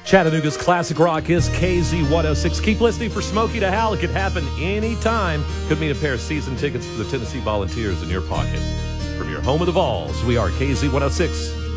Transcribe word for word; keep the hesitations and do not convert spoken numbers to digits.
Chattanooga's classic rock is K Z one oh six. Keep listening for Smokey to Hal. It could happen anytime. Could mean a pair of season tickets for the Tennessee Volunteers in your pocket. From your home of the Vols, we are K Z one oh six.